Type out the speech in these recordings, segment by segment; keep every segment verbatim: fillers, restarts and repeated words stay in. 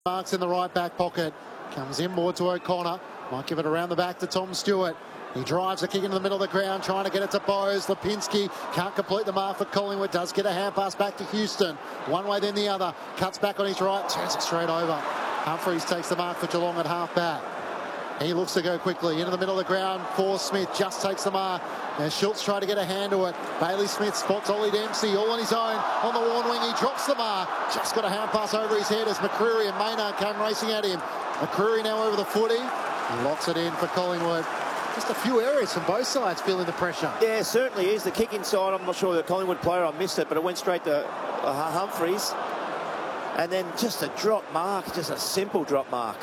Marks in the right back pocket. Comes inboard to O'Connor. Might give it around the back to Tom Stewart. He drives the kick into the middle of the ground, trying to get it to Bowes. Lipinski can't complete the mark for Collingwood. Does get a hand pass back to Houston. One way, then the other. Cuts back on his right, turns it straight over. Humphreys takes the mark for Geelong at half back. He looks to go quickly into the middle of the ground for Smith. Just takes the mark. Now Schultz trying to get a hand to it. Bailey Smith spots Ollie Dempsey all on his own on the worn wing. He drops the mark. Just got a hand pass over his head as McCreery and Maynard came racing at him. McCreery now over the footy. He locks it in for Collingwood. Just a few areas from both sides feeling the pressure. Yeah, certainly is. The kick inside, I'm not sure the Collingwood player, I missed it, but it went straight to uh, Humphreys. And then just a drop mark, just a simple drop mark.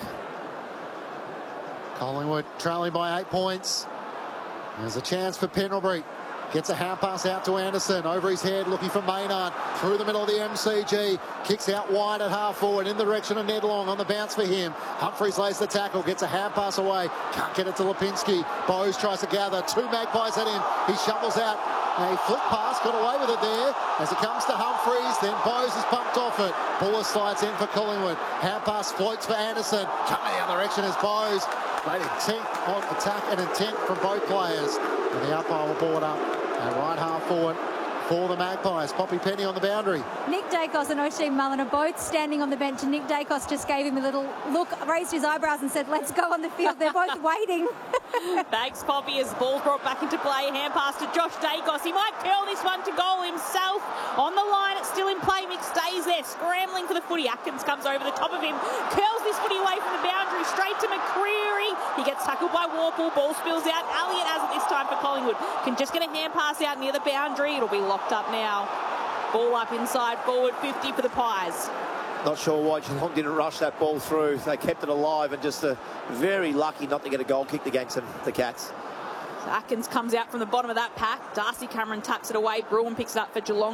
Collingwood trailing by eight points. There's a chance for Pendlebury. Gets a hand pass out to Anderson. Over his head, looking for Maynard. Through the middle of the M C G. Kicks out wide at half forward in the direction of Ned Long on the bounce for him. Humphreys lays the tackle. Gets a hand pass away. Can't get it to Lipinski. Bowes tries to gather. Two Magpies at him. He shovels out. A flick pass. Got away with it there. As it comes to Humphreys. Then Bowes is pumped off it. Buller slides in for Collingwood. Hand pass floats for Anderson. Coming the other direction is Bowes. Great intent on attack and intent from both players. And the umpire will board up and right half forward for the Magpies. Poppy Penny on the boundary. Nick Dacos and Oisin Mullen are both standing on the bench, and Nick Dacos just gave him a little look, raised his eyebrows and said, let's go on the field. They're both waiting. Thanks, Poppy, as ball's brought back into play. Hand pass to Josh Dacos. He might curl this one to goal himself. On the line, it's still in play. Mick stays there, scrambling for the footy. Atkins comes over the top of him, curls this footy away from the boundary, straight to McCreery. He gets tackled by Warple. Ball spills out. Elliott has it this time for Collingwood. Can just get a hand pass out near the boundary. It'll be locked up now. Ball up inside, forward fifty for the Pies. Not sure why Geelong didn't rush that ball through. They kept it alive and just uh, very lucky not to get a goal kicked against them, the Cats. Atkins comes out from the bottom of that pack. Darcy Cameron taps it away. Bruin picks it up for Geelong.